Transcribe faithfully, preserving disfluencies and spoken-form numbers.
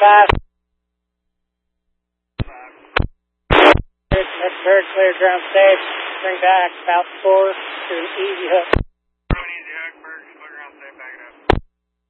five. That's very clear, ground safe. Bring back about four to an easy hook.